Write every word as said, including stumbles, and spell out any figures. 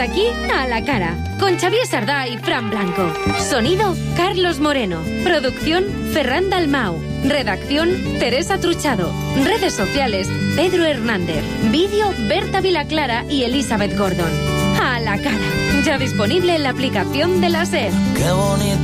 aquí A la Cara, con Xavier Sardá y Fran Blanco. Sonido, Carlos Moreno. Producción, Ferran Dalmau. Redacción, Teresa Truchado. Redes sociales, Pedro Hernández. Vídeo, Berta Vilaclara y Elizabeth Gordon. A la Cara, ya disponible en la aplicación de la SER. Qué bonito